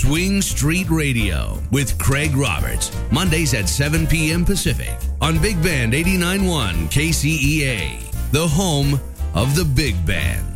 Swing Street Radio with Craig Roberts. Mondays at 7 p.m. Pacific on Big Band 89.1 KCEA, the home of the big band.